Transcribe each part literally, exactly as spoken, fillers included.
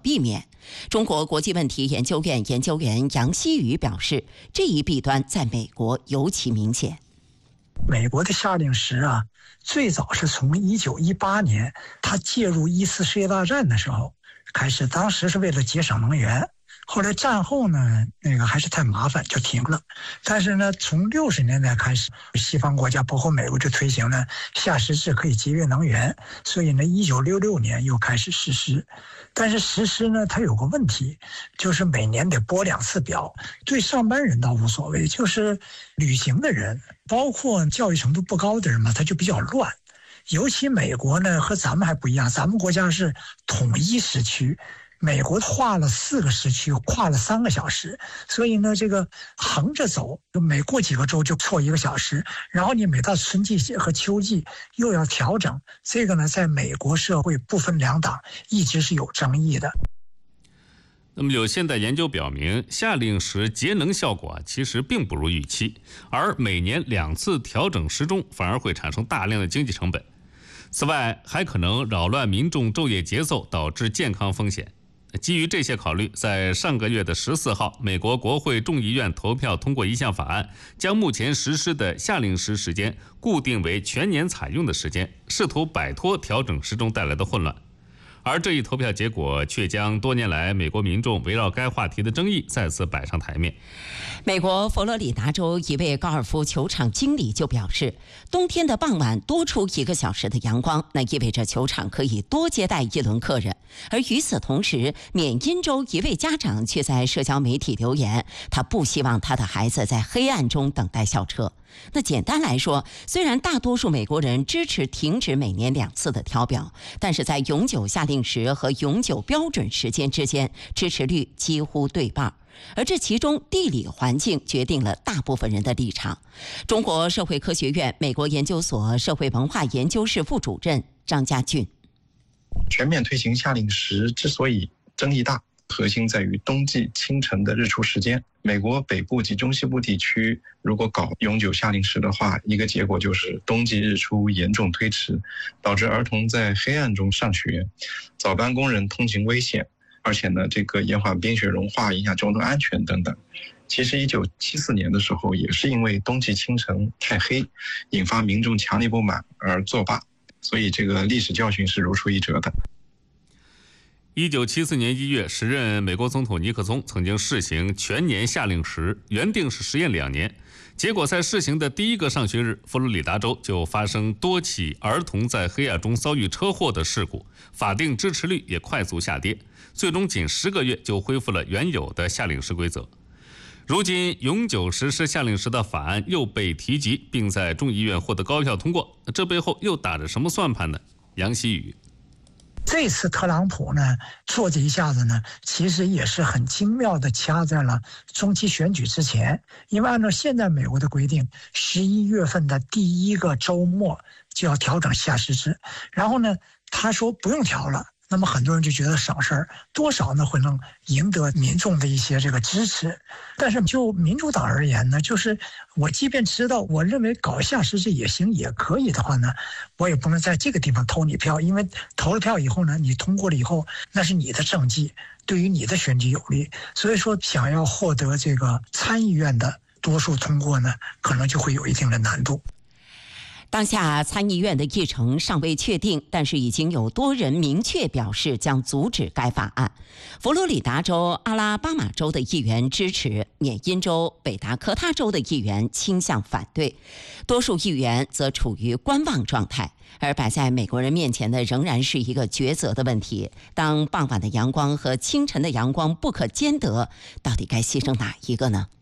避免。中国国际问题研究院研究员杨希宇表示，这一弊端在美国尤其明显。 美国的夏令时啊，最早是从一九一八年他介入一次世界大战的时候开始，当时是为了节省能源。后来战后呢，那个还是太麻烦，就停了。但是呢，从六十年代开始，西方国家包括美国就推行了夏时制，可以节约能源，所以呢，一九六六年又开始实施。但是实施呢，它有个问题，就是每年得拨两次表。对上班人倒无所谓，就是旅行的人，包括教育程度不高的人嘛，他就比较乱。尤其美国呢，和咱们还不一样，咱们国家是统一时区。美国划了四个时区，跨了三个小时，所以呢，这个横着走，每过几个周就错一个小时，然后你每到春季和秋季又要调整，这个呢，在美国社会不分两党一直是有争议的。 那么有现代研究表明，夏令时节能效果其实并不如预期，而每年两次调整时钟反而会产生大量的经济成本。此外，还可能扰乱民众昼夜节奏，导致健康风险。基于这些考虑，在上个月的十四号，美国国会众议院投票通过一项法案，将目前实施的夏令时时间固定为全年采用的时间，试图摆脱调整时钟带来的混乱。而这一投票结果却将多年来美国民众围绕该话题的争议再次摆上台面。 美国佛罗里达州一位高尔夫球场经理就表示，冬天的傍晚多出一个小时的阳光，那意味着球场可以多接待一轮客人。而与此同时，缅因州一位家长却在社交媒体留言，他不希望他的孩子在黑暗中等待校车。那简单来说，虽然大多数美国人支持停止每年两次的调表，但是在永久夏令时和永久标准时间之间，支持率几乎对半。而这其中地理环境决定了大部分人的立场。中国社会科学院美国研究所社会文化研究室副主任张家俊： 全面推行夏令时之所以争议大，核心在于冬季清晨的日出时间。美国北部及中西部地区如果搞永久夏令时的话，一个结果就是冬季日出严重推迟，导致儿童在黑暗中上学，早班工人通勤危险，而且呢，这个延缓冰雪融化，影响交通安全等等。其实一九七四年的时候，也是因为冬季清晨太黑，引发民众强烈不满而作罢，所以这个历史教训是如出一辙的。 一九七四年一月，时任美国总统尼克松曾经试行全年夏令时，原定是实验两年。结果在试行的第一个上学日，佛罗里达州就发生多起儿童在黑暗中遭遇车祸的事故，法定支持率也快速下跌，最终仅十个月就恢复了原有的夏令时规则。如今永久实施夏令时的法案又被提及，并在众议院获得高票通过，这背后又打着什么算盘呢？杨希宇： 这次特朗普呢做这一下子呢，其实也是很精妙的掐在了中期选举之前，因为按照现在美国的规定，十一月份的第一个周末就要调整夏时制，然后呢，他说不用调了。那么很多人就觉得省事儿，多少呢会能赢得民众的一些这个支持。但是就民主党而言呢，就是我即便知道我认为搞夏时制也行也可以的话呢，我也不能在这个地方投你票，因为投了票以后呢，你通过了以后，那是你的政绩，对于你的选举有利。所以说想要获得这个参议院的多数通过呢，可能就会有一定的难度。 当下参议院的议程尚未确定，但是已经有多人明确表示将阻止该法案。佛罗里达州、阿拉巴马州的议员支持，缅因州、北达科他州的议员倾向反对，多数议员则处于观望状态。而摆在美国人面前的仍然是一个抉择的问题：当傍晚的阳光和清晨的阳光不可兼得，到底该牺牲哪一个呢？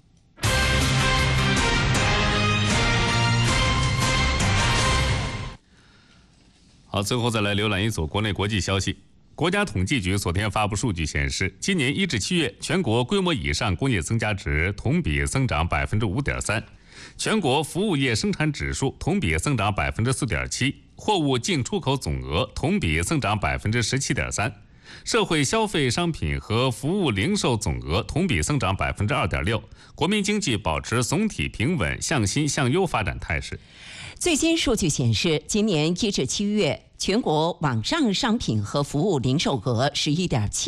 好，最后再来浏览一组国内国际消息。国家统计局昨天发布数据显示，今年一至七月，全国规模以上工业增加值同比增长百分之五点三，全国服务业生产指数同比增长百分之四点七，货物进出口总额同比增长百分之十七点三，社会消费商品和服务零售总额同比增长百分之二点六，国民经济保持总体平稳向新向优发展态势。 最新数据显示，今年一至七月，全国网上商品和服务零售额十一点七